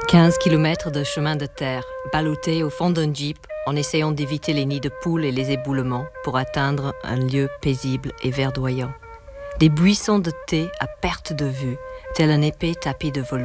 15 kilomètres de chemin de terre, ballottés au fond d'un jeep en essayant d'éviter les nids de poules et les éboulements pour atteindre un lieu paisible et verdoyant. Des buissons de thé à perte de vue, tel un épais tapis de velours.